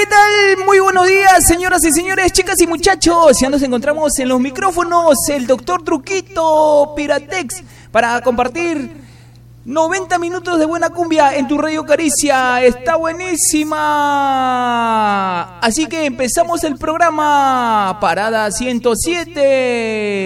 ¿qué tal? Muy buenos días, señoras y señores, chicas y muchachos. Ya nos encontramos en los micrófonos el doctor Truquito Piratex para compartir 90 minutos de buena cumbia en tu Radio Caricia. Está buenísima. Así que empezamos el programa Parada 107.